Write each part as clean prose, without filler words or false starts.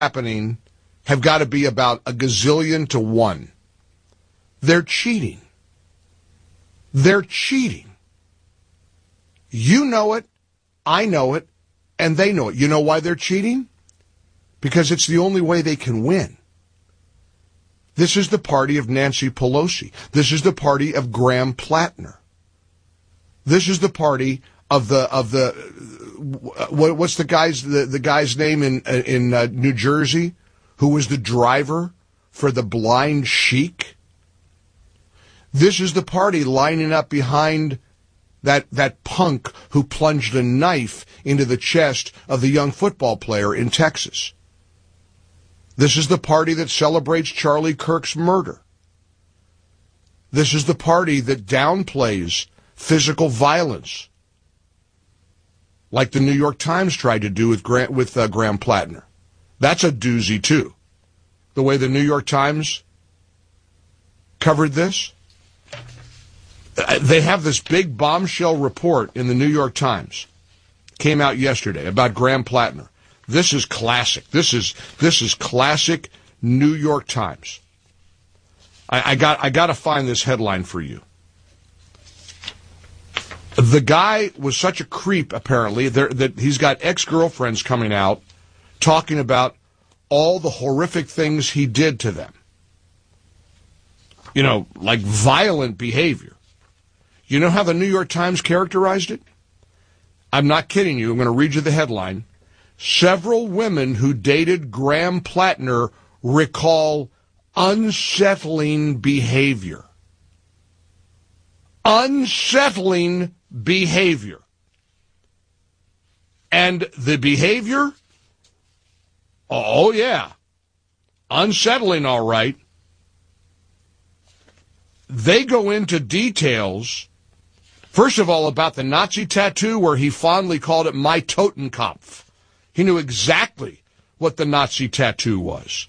happening have got to be about a gazillion to one. They're cheating. They're cheating. You know it, I know it, and they know it. You know why they're cheating? Because it's the only way they can win. This is the party of Nancy Pelosi. This is the party of Graham Plattner. This is the party of what's the guy's name in New Jersey who was the driver for the blind sheik? This is the party lining up behind that punk who plunged a knife into the chest of the young football player in Texas. This is the party that celebrates Charlie Kirk's murder. This is the party that downplays physical violence, like the New York Times tried to do with Graham Plattner. That's a doozy, too. The way the New York Times covered this. They have this big bombshell report in the New York Times. Came out yesterday about Graham Plattner. This is classic. This is classic New York Times. I got to find this headline for you. The guy was such a creep, apparently, that he's got ex-girlfriends coming out talking about all the horrific things he did to them. You know, like violent behavior. You know how the New York Times characterized it? I'm not kidding you. I'm going to read you the headline. Several women who dated Graham Plattner recall unsettling behavior. Unsettling behavior. And the behavior? Oh, yeah. Unsettling, all right. They go into details, first of all, about the Nazi tattoo, where he fondly called it my Totenkopf. He knew exactly what the Nazi tattoo was.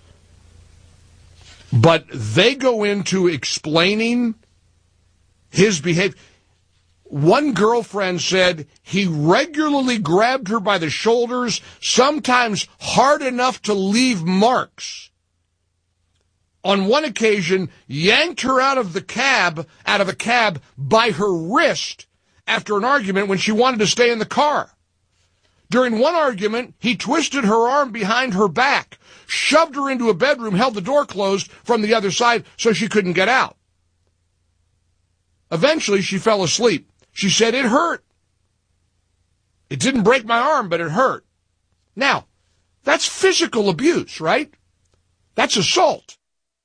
But they go into explaining his behavior. One girlfriend said he regularly grabbed her by the shoulders, sometimes hard enough to leave marks. On one occasion, yanked her out of a cab by her wrist after an argument when she wanted to stay in the car. During one argument, he twisted her arm behind her back, shoved her into a bedroom, held the door closed from the other side so she couldn't get out. Eventually, she fell asleep. She said it hurt. It didn't break my arm, but it hurt. Now, that's physical abuse, right? That's assault.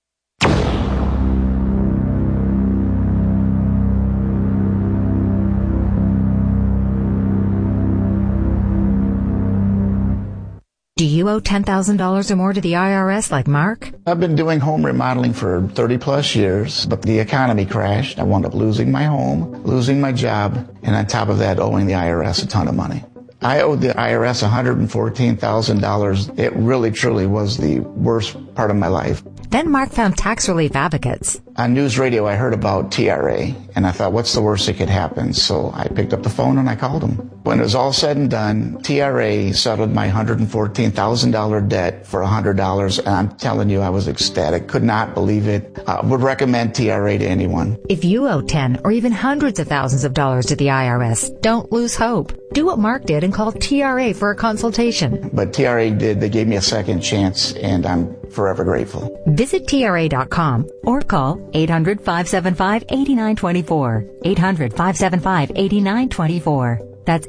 Do you owe $10,000 or more to the IRS like Mark? I've been doing home remodeling for 30 plus years, but the economy crashed. I wound up losing my home, losing my job, and on top of that, owing the IRS a ton of money. I owed the IRS $114,000. It really, truly was the worst part of my life. Then Mark found tax relief advocates. On news radio, I heard about TRA, and I thought, what's the worst that could happen? So I picked up the phone and I called them. When it was all said and done, TRA settled my $114,000 debt for $100, and I'm telling you, I was ecstatic. Could not believe it. Would recommend TRA to anyone. If you owe 10 or even hundreds of thousands of dollars to the IRS, don't lose hope. Do what Mark did and call TRA for a consultation. But TRA did. They gave me a second chance, and I'm forever grateful. Visit TRA.com or call 800-575-8924. 800-575-8924. That's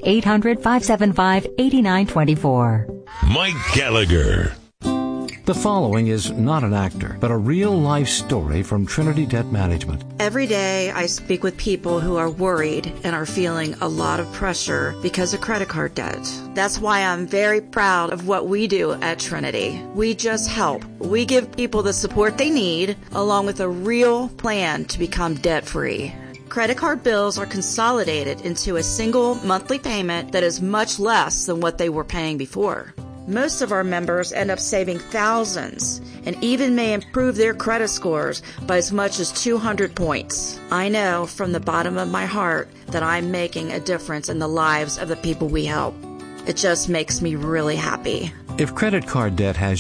800-575-8924. Mike Gallagher. The following is not an actor, but a real-life story from Trinity Debt Management. Every day I speak with people who are worried and are feeling a lot of pressure because of credit card debt. That's why I'm very proud of what we do at Trinity. We just help. We give people the support they need, along with a real plan to become debt-free. Credit card bills are consolidated into a single monthly payment that is much less than what they were paying before. Most of our members end up saving thousands and even may improve their credit scores by as much as 200 points. I know from the bottom of my heart that I'm making a difference in the lives of the people we help. It just makes me really happy. If credit card debt has